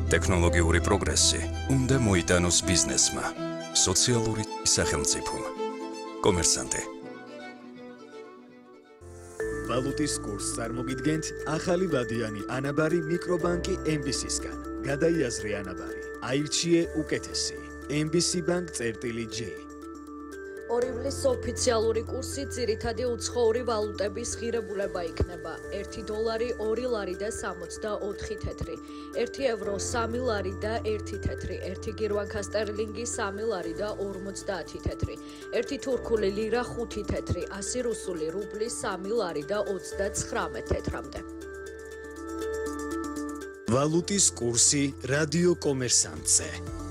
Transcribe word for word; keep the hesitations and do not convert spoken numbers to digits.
ტექნოლოგიური პროგრესი უნდა მოიტანოს ბიზნესმა, სოციალური სახელმწიფომ. კომერსანტი. ვალუტის კურსს წარმოგიდგენთ ახალი ვადიანი ანაბარი მიკრობანკი ემ ბი სისგან. გადაიაზრე ანაბარი, აირჩიე უკეთესი. ემ ბი სი ბანკ წერტილი ჯი. ორივლის ოფიციალური კურსი ძირითადი უცხოური ვალუტების ღირებულება იქნება. ერთი დოლარი, ორი ლარი და სამოცდაოთხი თეთრი, ერთი ევრო, სამი ლარი და ერთი თეთრი, ერთი გირვანქა სტერლინგი, სამი ლარი და ორმოცდაათი თეთრი, ერთი თურქული ლირა, ხუთი თეთრი, ასი რუსული რუბლი, სამი ლარი და ოცდაცხრამეტ თეთრამდე. ვალუტის კურსი რადიო კომერსანტზე.